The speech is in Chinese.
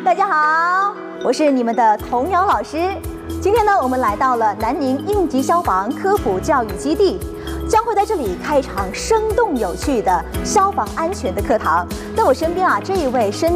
大家好，我是你们的童谣老师。今天呢，我们来到了南宁应急消防科普教育基地，将会在这里开一场生动有趣的消防安全的课堂。在我身边这一位身